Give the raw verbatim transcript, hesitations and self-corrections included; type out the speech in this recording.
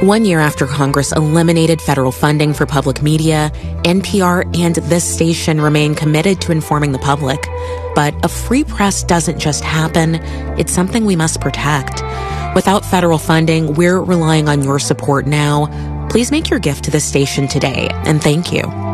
One year after Congress eliminated federal funding for public media, N P R and this station remain committed to informing the public. But a free press doesn't just happen. It's something we must protect. Without federal funding, we're relying on your support now. Please make your gift to this station today, and thank you.